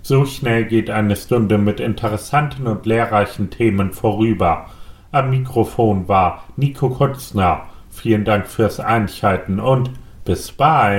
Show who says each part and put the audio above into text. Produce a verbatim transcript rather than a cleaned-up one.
Speaker 1: So schnell geht eine Stunde mit interessanten und lehrreichen Themen vorüber. Am Mikrofon war Nico Kutzner. Vielen Dank fürs Einschalten und bis bald.